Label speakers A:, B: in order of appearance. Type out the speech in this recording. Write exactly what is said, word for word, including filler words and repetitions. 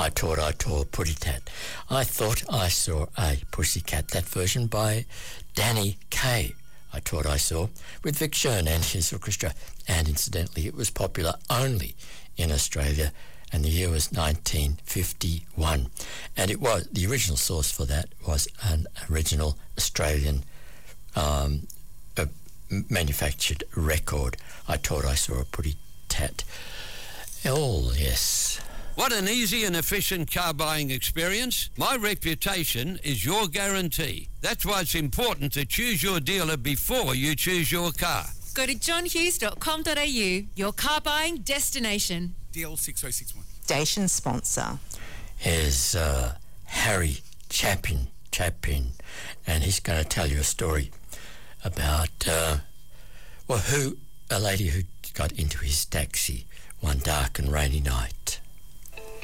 A: I Thought I Saw a Putty Tat. I Thought I Saw a Pussycat, that version by Danny Kaye. I Thought I Saw, with Vic Shern and his orchestra. And incidentally, it was popular only in Australia, and the year was nineteen fifty-one. And it was, the original source for that was an original Australian um, uh, manufactured record. I Thought I Saw a Putty Tat. Oh, yes.
B: What an easy and efficient car buying experience. My reputation is your guarantee. That's why it's important to choose your dealer before you choose your car.
C: Go to john hughes dot com dot a u, your car buying destination.
D: D L six oh six one.
E: Station sponsor.
A: Here's uh, Harry Chapin, Chapin, and he's going to tell you a story about, uh, well, who, a lady who got into his taxi one dark and rainy night.